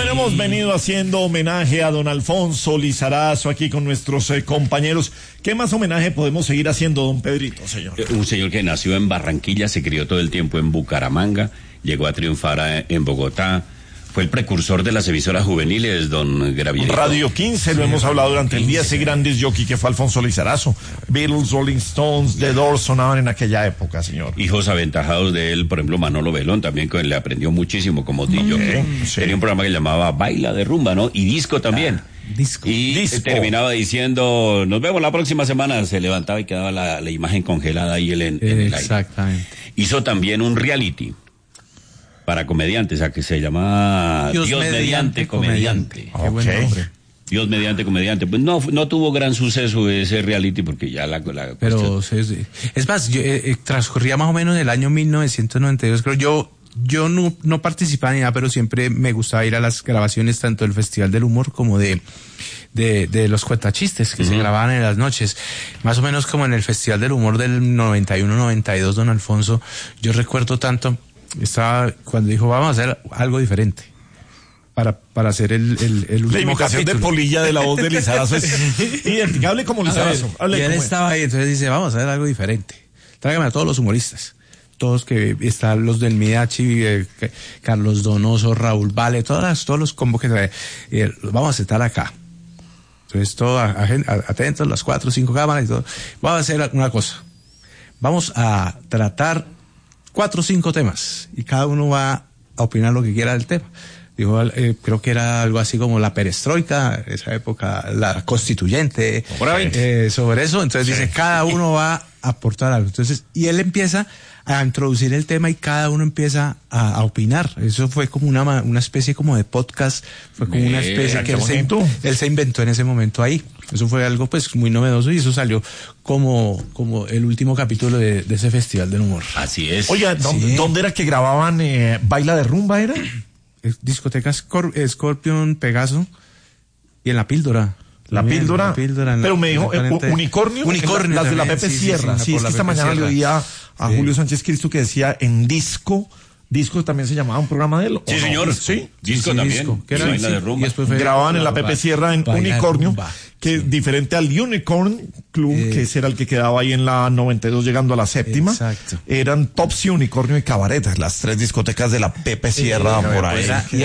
Bueno, hemos venido haciendo homenaje a don Alfonso Lizarazo aquí con nuestros compañeros. ¿Qué más homenaje podemos seguir haciendo, don Pedrito, señor? Un señor que nació en Barranquilla, se crió todo el tiempo en Bucaramanga, llegó a triunfar en Bogotá. Fue el precursor de las emisoras juveniles, don Gravierito. Radio 15, lo hemos hablado durante el día, ese gran jockey que fue Alfonso Lizarazo. Beatles, Rolling Stones, The Doors sonaban en aquella época, señor. Hijos aventajados de él, por ejemplo, Manolo Belón, también que le aprendió muchísimo como DJ. Sí. Tenía un programa que llamaba Baila de Rumba, ¿no? Y disco también. Disco. Y terminaba diciendo, nos vemos la próxima semana. Se levantaba y quedaba la imagen congelada ahí en el aire. Exactamente. Hizo también un reality para comediantes, a que se llama Dios mediante comediante. Qué buen nombre. Dios mediante comediante. Pues no tuvo gran suceso ese reality porque ya la pero sí. Es más, yo transcurría más o menos el año 1992, creo. Yo no participaba ni nada, pero siempre me gustaba ir a las grabaciones tanto del Festival del Humor como de los cuentachistes que se grababan en las noches. Más o menos como en el Festival del Humor del 91-92, don Alfonso. Yo recuerdo tanto, estaba cuando dijo, vamos a hacer algo diferente para hacer el último la imitación capítulo. De Polilla de la voz de Lizarazo es identificable como Lizarazo. Y él estaba ahí, entonces dice, vamos a hacer algo diferente. Tráigame a todos los humoristas. Todos que están los del Midachi, Carlos Donoso, Raúl Vale, todos los combos que trae. Vamos a sentar acá. Entonces, todo atentos, las 4 o 5 cámaras y todo. Vamos a hacer una cosa. Vamos a tratar 4 o 5 temas y cada uno va a opinar lo que quiera del tema. Dijo, creo que era algo así como la perestroika, esa época, la constituyente, sobre eso. Entonces dice, cada uno va a aportar algo. Entonces, y él empieza a introducir el tema y cada uno empieza a opinar. Eso fue como una especie como de podcast, fue como una especie que él se inventó en ese momento ahí. Eso fue algo pues muy novedoso y eso salió como el último capítulo de ese Festival del Humor. Así es. Oiga, ¿dónde era que grababan Baila de Rumba, era? Discoteca Scorpion, Pegaso y en La Píldora. La Píldora. Pero me dijo, Unicornio, las de la Pepe Sierra. Sí, es que esta mañana le oía a Julio Sánchez Cristo que decía en Disco también se llamaba un programa de él. Sí, señor. Sí. Disco también. Disco. Que era Baila de Rumba. Grababan en la Pepe Sierra en Unicornio, que es diferente al Unicorn Club, que ese era el que quedaba ahí en la 92 llegando a la séptima. Exacto. Eran Topsy, Unicornio y Cabaret, las 3 discotecas de la Pepe Sierra por ahí.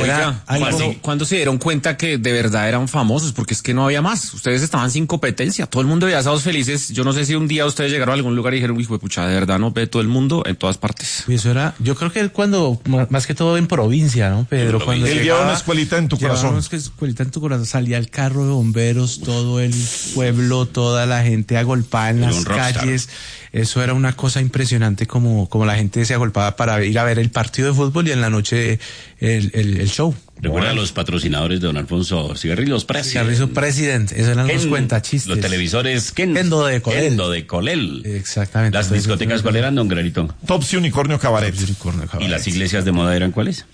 ¿Cuándo se dieron cuenta que de verdad eran famosos? Porque es que no había más. Ustedes estaban sin competencia. Todo el mundo veía Sábados Felices. Yo no sé si un día ustedes llegaron a algún lugar y dijeron, uy, pucha, de verdad no ve todo el mundo en todas partes. Y eso era, yo creo que él cuando, más que todo en provincia, ¿no, Pedro? Cuando él llevaba una escuelita en tu corazón. Una escuelita en tu corazón. Salía el carro de bomberos, todo el pueblo, toda la gente agolpada en las calles. Eso era una cosa impresionante como la gente se agolpaba para ir a ver el partido de fútbol y en la noche el show. Recuerda a los patrocinadores de don Alfonso, Cigarrillos President, esos eran los cuentachistes. Los televisores Kendo de Colel. Exactamente. Las discotecas, ¿cuáles eran, don Granito? Topsy, Unicornio, Cabaret. ¿Y las iglesias de moda eran cuáles?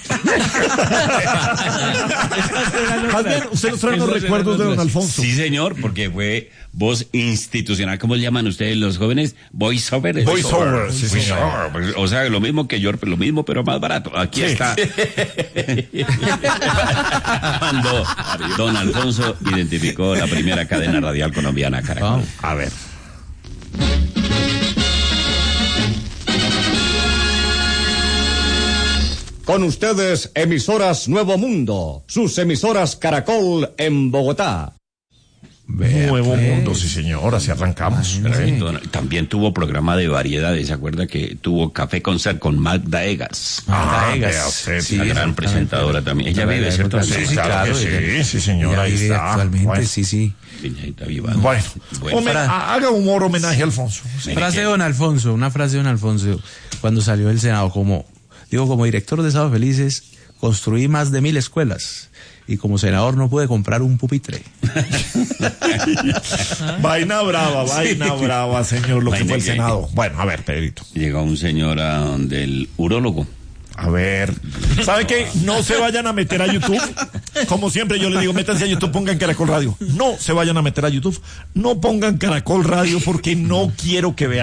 Más bien, usted nos trae los recuerdos de don Alfonso. Sí, señor, porque fue voz institucional. ¿Cómo le llaman ustedes los jóvenes? Voiceover. Voiceover, sí, señor. O sea, lo mismo que yo, lo mismo, pero más barato. Aquí está. Cuando don Alfonso identificó la primera cadena radial colombiana, Caracol. A ver. Con ustedes, emisoras Nuevo Mundo, sus emisoras Caracol en Bogotá. Nuevo Mundo, sí señor, así arrancamos. También tuvo programa de variedades, ¿se acuerda que tuvo Café Concert con Magda Egas? Sí, la gran presentadora también. Ella vive, ¿cierto? Sí, claro, sí, señor, ahí está. Actualmente, bueno. sí. Bueno. Haga humor, homenaje a Alfonso. Una frase de don Alfonso, cuando salió del Senado, como director de Sábados Felices, construí más de 1000 escuelas. Y como senador no pude comprar un pupitre. Vaina brava, señor, lo que fue el Senado. Bueno, a ver, Pedrito. Llegó un señor a donde el urólogo. A ver, ¿sabe qué? No se vayan a meter a YouTube. Como siempre yo les digo, métanse a YouTube, pongan Caracol Radio. No se vayan a meter a YouTube. No pongan Caracol Radio porque no quiero que vean.